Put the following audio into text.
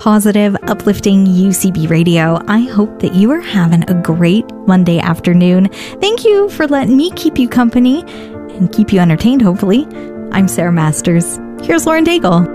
positive, uplifting UCB radio. I hope that you are having a great Monday afternoon. Thank you for letting me keep you company and keep you entertained, hopefully. I'm Sarah Masters. Here's Lauren Daigle.